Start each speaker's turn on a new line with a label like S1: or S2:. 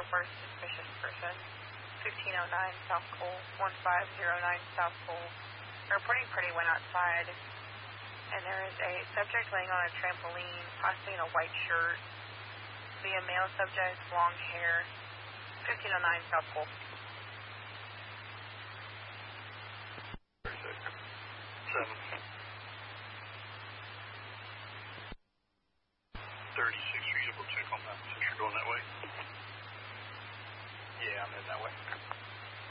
S1: first suspicious person, 1509 South Cole, 1509 South Cole. A reporting party went outside, and there is a subject laying on a trampoline, possibly in a white shirt. Be a male subject, long hair, 1509 South Cole.